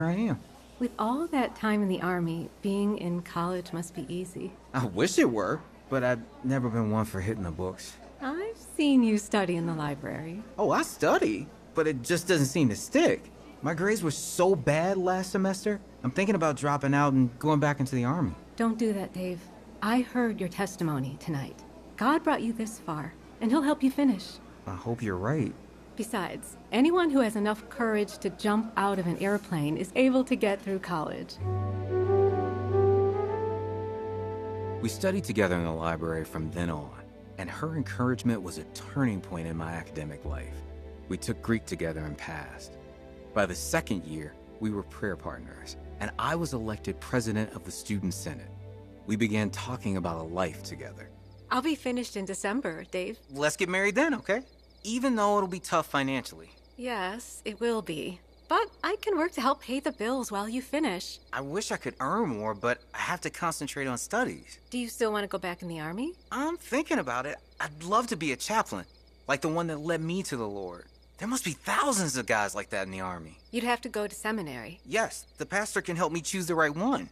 I am. With all that time in the Army, being in college must be easy. I wish it were, but I've never been one for hitting the books. I've seen you study in the library. Oh, I study, but it just doesn't seem to stick. My grades were so bad last semester, I'm thinking about dropping out and going back into the Army. Don't do that, Dave. I heard your testimony tonight. God brought you this far, and he'll help you finish. I hope you're right. Besides, anyone who has enough courage to jump out of an airplane is able to get through college. We studied together in the library from then on, and her encouragement was a turning point in my academic life. We took Greek together and passed. By the second year, we were prayer partners, and I was elected president of the Student Senate. We began talking about a life together. I'll be finished in December, Dave. Let's get married then, okay? Even though it'll be tough financially. Yes, it will be. But I can work to help pay the bills while you finish. I wish I could earn more, but I have to concentrate on studies. Do you still want to go back in the Army? I'm thinking about it. I'd love to be a chaplain, like the one that led me to the Lord. There must be thousands of guys like that in the Army. You'd have to go to seminary. Yes, the pastor can help me choose the right one.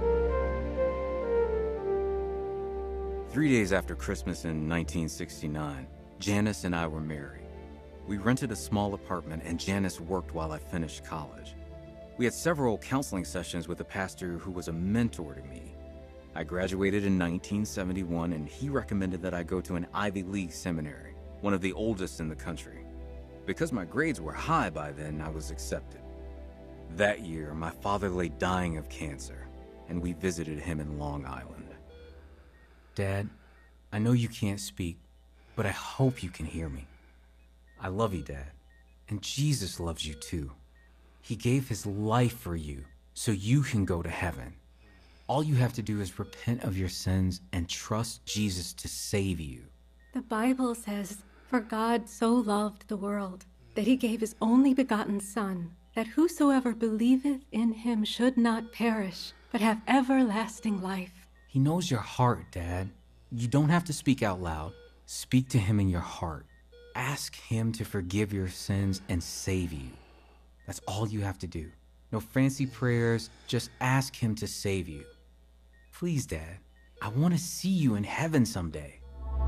3 days after Christmas in 1969, Janice and I were married. We rented a small apartment and Janice worked while I finished college. We had several counseling sessions with a pastor who was a mentor to me. I graduated in 1971 and he recommended that I go to an Ivy League seminary, one of the oldest in the country. Because my grades were high by then, I was accepted. That year, my father lay dying of cancer, and we visited him in Long Island. Dad, I know you can't speak, but I hope you can hear me. I love you, Dad, and Jesus loves you too. He gave his life for you so you can go to heaven. All you have to do is repent of your sins and trust Jesus to save you. The Bible says, "For God so loved the world, that he gave his only begotten Son, that whosoever believeth in him should not perish, but have everlasting life." He knows your heart, Dad. You don't have to speak out loud. Speak to him in your heart. Ask him to forgive your sins and save you. That's all you have to do. No fancy prayers, just ask him to save you. Please, Dad, I want to see you in heaven someday.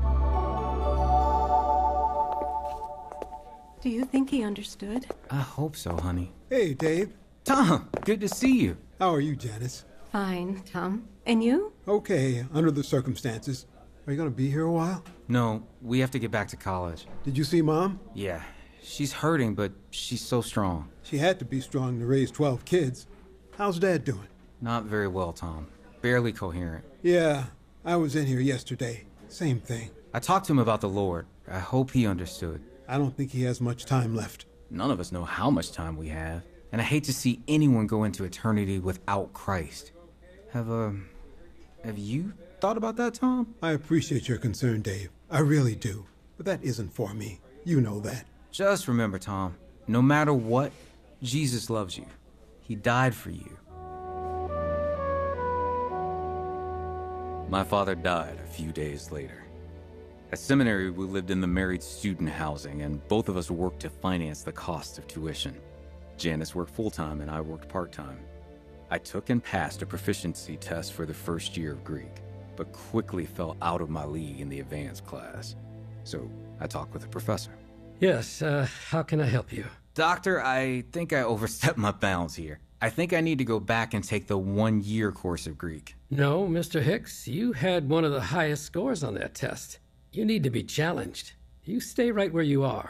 Do you think he understood? I hope so, honey. Hey, Dave. Tom, good to see you. How are you, Janice? Fine, Tom. And you? Okay, under the circumstances. Are you going to be here a while? No, we have to get back to college. Did you see Mom? Yeah, she's hurting, but she's so strong. She had to be strong to raise 12 kids. How's Dad doing? Not very well, Tom. Barely coherent. Yeah, I was in here yesterday. Same thing. I talked to him about the Lord. I hope he understood. I don't think he has much time left. None of us know how much time we have, and I hate to see anyone go into eternity without Christ. Have you thought about that, Tom? I appreciate your concern, Dave. I really do. But that isn't for me. You know that. Just remember, Tom, no matter what, Jesus loves you. He died for you. My father died a few days later. At seminary, we lived in the married student housing, and both of us worked to finance the cost of tuition. Janice worked full-time and I worked part-time. I took and passed a proficiency test for the first year of Greek, but quickly fell out of my league in the advanced class. So I talked with the professor. Yes, how can I help you? Doctor, I think I overstepped my bounds here. I think I need to go back and take the 1-year course of Greek. No, Mr. Hicks, you had one of the highest scores on that test. You need to be challenged. You stay right where you are.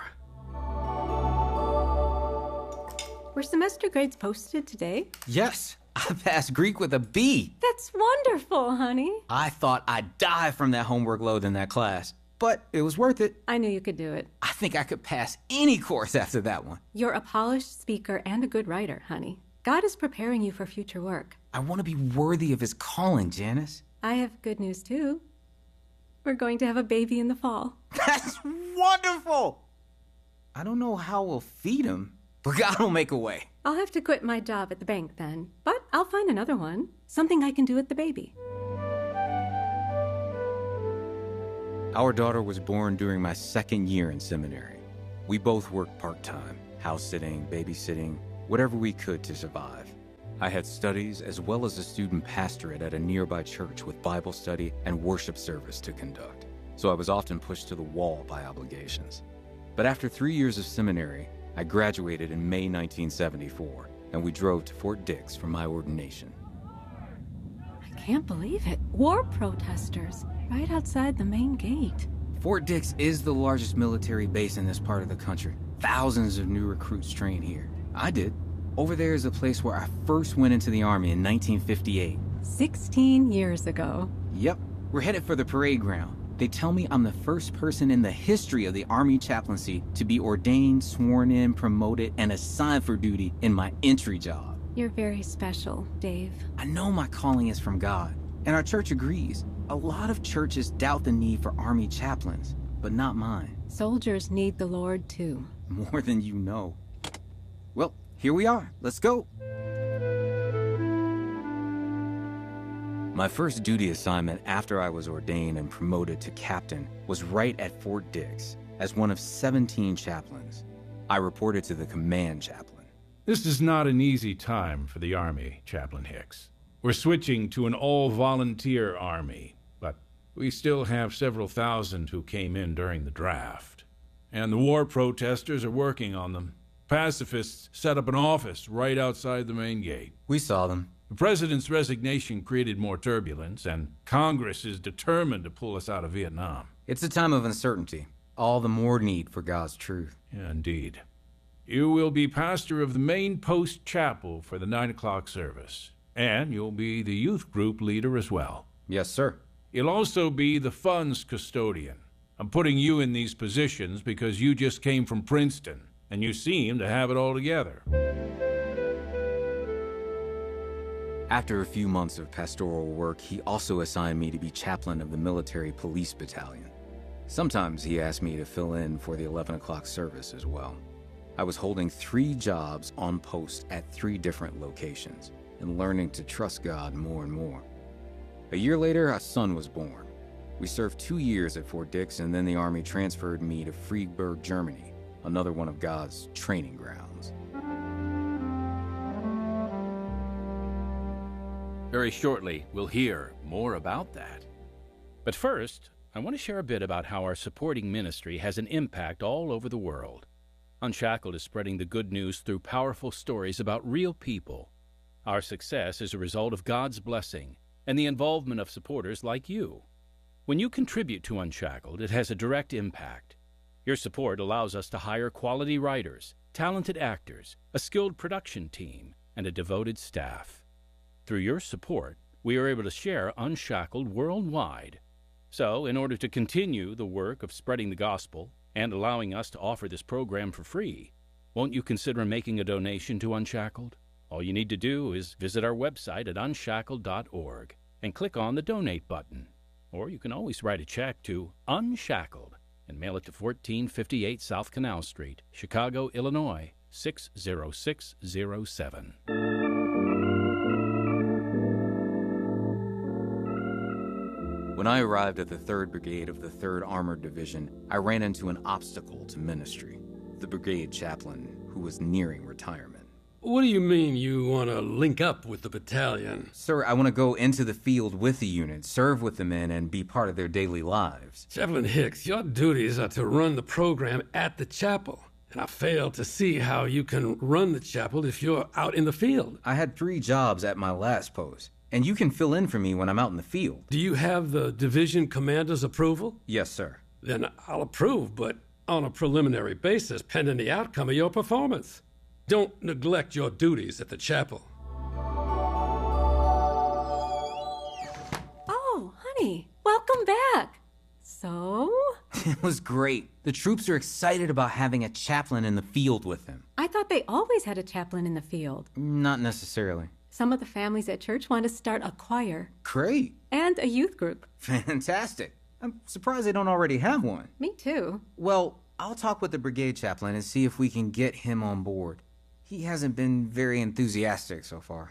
Were semester grades posted today? Yes, I passed Greek with a B. That's wonderful, honey. I thought I'd die from that homework load in that class, but it was worth it. I knew you could do it. I think I could pass any course after that one. You're a polished speaker and a good writer, honey. God is preparing you for future work. I want to be worthy of his calling, Janice. I have good news, too. We're going to have a baby in the fall. That's wonderful! I don't know how we'll feed him, but God will make a way. I'll have to quit my job at the bank then, but I'll find another one. Something I can do with the baby. Our daughter was born during my second year in seminary. We both worked part-time, house-sitting, babysitting, whatever we could to survive. I had studies as well as a student pastorate at a nearby church with Bible study and worship service to conduct, so I was often pushed to the wall by obligations. But after 3 years of seminary, I graduated in May 1974, and we drove to Fort Dix for my ordination. I can't believe it. War protesters, right outside the main gate. Fort Dix is the largest military base in this part of the country. Thousands of new recruits train here. I did. Over there is a place where I first went into the Army in 1958. 16 years ago. Yep, we're headed for the parade ground. They tell me I'm the first person in the history of the Army chaplaincy to be ordained, sworn in, promoted, and assigned for duty in my entry job. You're very special, Dave. I know my calling is from God, and our church agrees. A lot of churches doubt the need for Army chaplains, but not mine. Soldiers need the Lord, too. More than you know. Well, here we are. Let's go. My first duty assignment after I was ordained and promoted to captain was right at Fort Dix as one of 17 chaplains. I reported to the command chaplain. This is not an easy time for the Army, Chaplain Hicks. We're switching to an all-volunteer Army, but we still have several thousand who came in during the draft. And the war protesters are working on them. Pacifists set up an office right outside the main gate. We saw them. The president's resignation created more turbulence, and Congress is determined to pull us out of Vietnam. It's a time of uncertainty. All the more need for God's truth. Yeah, indeed. You will be pastor of the main post chapel for the 9 o'clock service, and you'll be the youth group leader as well. Yes, sir. You'll also be the funds custodian. I'm putting you in these positions because you just came from Princeton, and you seem to have it all together. After a few months of pastoral work, he also assigned me to be chaplain of the military police battalion. Sometimes he asked me to fill in for the 11 o'clock service as well. I was holding 3 jobs on post at 3 different locations and learning to trust God more and more. A year later, a son was born. We served 2 years at Fort Dix, and then the Army transferred me to Friedberg, Germany, another one of God's training grounds. Very shortly, we'll hear more about that. But first, I want to share a bit about how our supporting ministry has an impact all over the world. Unshackled is spreading the good news through powerful stories about real people. Our success is a result of God's blessing and the involvement of supporters like you. When you contribute to Unshackled, it has a direct impact. Your support allows us to hire quality writers, talented actors, a skilled production team, and a devoted staff. Through your support, we are able to share Unshackled worldwide. So, in order to continue the work of spreading the gospel and allowing us to offer this program for free, won't you consider making a donation to Unshackled? All you need to do is visit our website at unshackled.org and click on the Donate button. Or you can always write a check to Unshackled and mail it to 1458 South Canal Street, Chicago, Illinois, 60607. When I arrived at the 3rd Brigade of the 3rd Armored Division, I ran into an obstacle to ministry, the brigade chaplain who was nearing retirement. What do you mean you want to link up with the battalion? Sir, I want to go into the field with the unit, serve with the men, and be part of their daily lives. Chaplain Hicks, your duties are to run the program at the chapel, and I fail to see how you can run the chapel if you're out in the field. I had 3 jobs at my last post, and you can fill in for me when I'm out in the field. Do you have the division commander's approval? Yes, sir. Then I'll approve, but on a preliminary basis, pending the outcome of your performance. Don't neglect your duties at the chapel. Oh, honey, welcome back. So? It was great. The troops are excited about having a chaplain in the field with them. I thought they always had a chaplain in the field. Not necessarily. Some of the families at church want to start a choir. Great. And a youth group. Fantastic. I'm surprised they don't already have one. Me too. Well, I'll talk with the brigade chaplain and see if we can get him on board. He hasn't been very enthusiastic so far.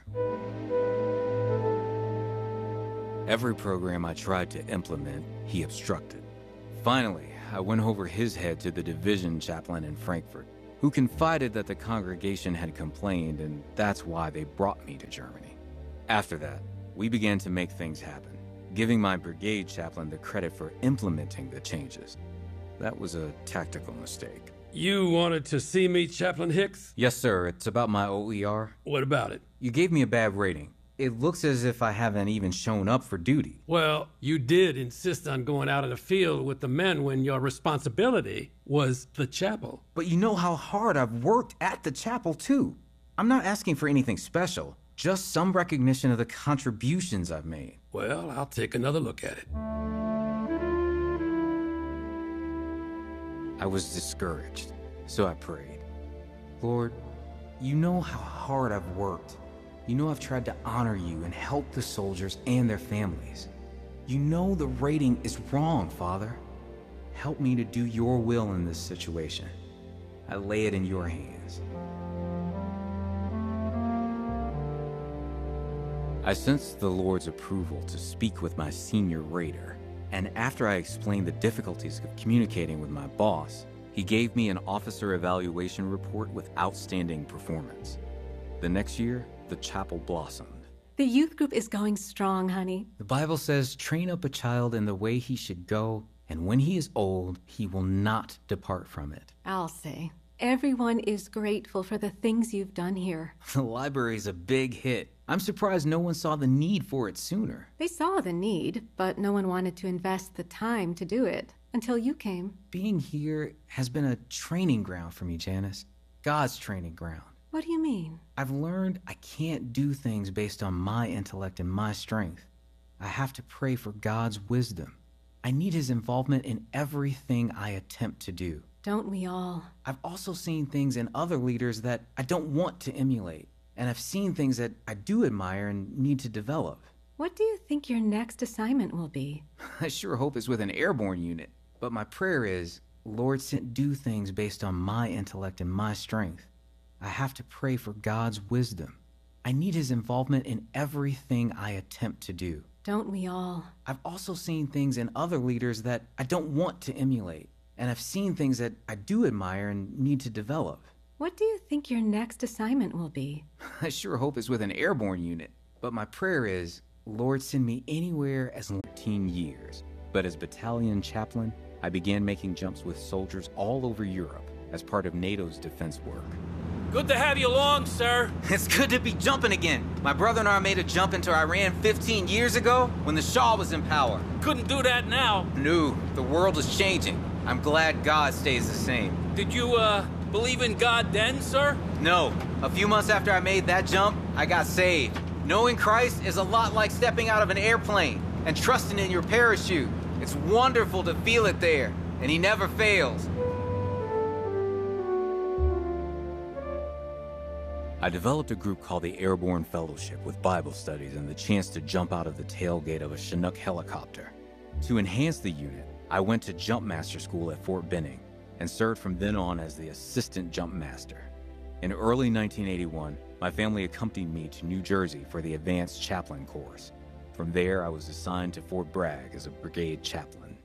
Every program I tried to implement, he obstructed. Finally, I went over his head to the division chaplain in Frankfurt. who confided that the congregation had complained and that's why they brought me to Germany. After that, we began to make things happen, giving my brigade chaplain the credit for implementing the changes. That was a tactical mistake. You wanted to see me, Chaplain Hicks? Yes, sir. It's about my OER. What about it? You gave me a bad rating. It looks as if I haven't even shown up for duty. Well, you did insist on going out in the field with the men when your responsibility was the chapel. But you know how hard I've worked at the chapel, too. I'm not asking for anything special, just some recognition of the contributions I've made. Well, I'll take another look at it. I was discouraged, so I prayed. Lord, you know how hard I've worked. You know I've tried to honor you and help the soldiers and their families. You know the rating is wrong, Father. Help me to do your will in this situation. I lay it in your hands. I sensed the Lord's approval to speak with my senior raider, and after I explained the difficulties of communicating with my boss, he gave me an officer evaluation report with outstanding performance. The next year, the chapel blossomed. The youth group is going strong, honey. The Bible says, train up a child in the way he should go, and when he is old, he will not depart from it. I'll say. Everyone is grateful for the things you've done here. The library's a big hit. I'm surprised no one saw the need for it sooner. They saw the need, but no one wanted to invest the time to do it until you came. Being here has been a training ground for me, Janice. God's training ground. What do you mean? I've learned I can't do things based on my intellect and my strength. I have to pray for God's wisdom. I need his involvement in everything I attempt to do. Don't we all? I've also seen things in other leaders that I don't want to emulate. And I've seen things that I do admire and need to develop. What do you think your next assignment will be? I sure hope it's with an airborne unit. But my prayer is, Lord, do things based on my intellect and my strength. I have to pray for God's wisdom. I need his involvement in everything I attempt to do. Don't we all? I've also seen things in other leaders that I don't want to emulate. And I've seen things that I do admire and need to develop. What do you think your next assignment will be? I sure hope it's with an airborne unit. But my prayer is, Lord, send me anywhere as 13 years. But as battalion chaplain, I began making jumps with soldiers all over Europe as part of NATO's defense work. Good to have you along, sir. It's good to be jumping again. My brother and I made a jump into Iran 15 years ago when the Shah was in power. Couldn't do that now. No, the world is changing. I'm glad God stays the same. Did you, believe in God then, sir? No. A few months after I made that jump, I got saved. Knowing Christ is a lot like stepping out of an airplane and trusting in your parachute. It's wonderful to feel it there, and he never fails. I developed a group called the Airborne Fellowship with Bible studies and the chance to jump out of the tailgate of a Chinook helicopter. To enhance the unit, I went to Jump Master School at Fort Benning and served from then on as the Assistant Jump Master. In early 1981, my family accompanied me to New Jersey for the Advanced Chaplain course. From there, I was assigned to Fort Bragg as a brigade chaplain.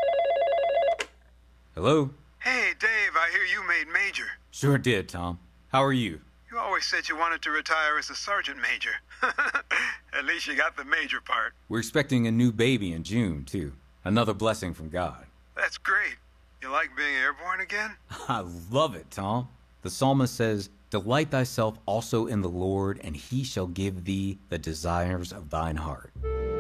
Hello? Hey, Dave, I hear you made major. Sure did, Tom. How are you? You always said you wanted to retire as a sergeant major. At least you got the major part. We're expecting a new baby in June, too. Another blessing from God. That's great. You like being airborne again? I love it, Tom. The psalmist says, "Delight thyself also in the Lord, and he shall give thee the desires of thine heart."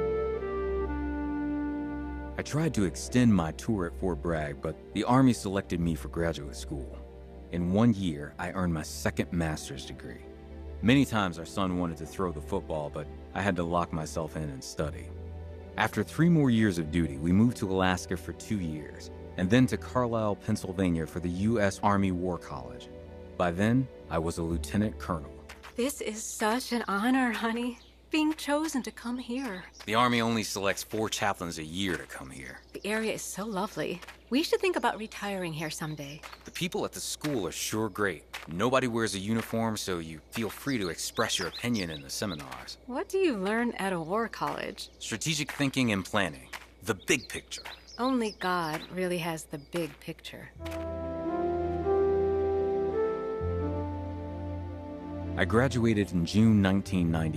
I tried to extend my tour at Fort Bragg, but the Army selected me for graduate school. In 1 year, I earned my second master's degree. Many times our son wanted to throw the football, but I had to lock myself in and study. After 3 more years of duty, we moved to Alaska for 2 years, and then to Carlisle, Pennsylvania for the U.S. Army War College. By then, I was a lieutenant colonel. This is such an honor, honey. Being chosen to come here. The Army only selects 4 chaplains a year to come here. The area is so lovely. We should think about retiring here someday. The people at the school are sure great. Nobody wears a uniform, so you feel free to express your opinion in the seminars. What do you learn at a war college? Strategic thinking and planning. The big picture. Only God really has the big picture. I graduated in June